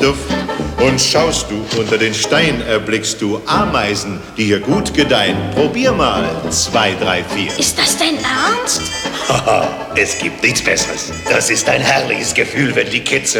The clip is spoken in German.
Duft. Und schaust du unter den Stein, erblickst du Ameisen, die hier gut gedeihen. Probier mal 2, 3, 4. Ist das dein Ernst? Haha, es gibt nichts Besseres. Das ist ein herrliches Gefühl, wenn die Kitze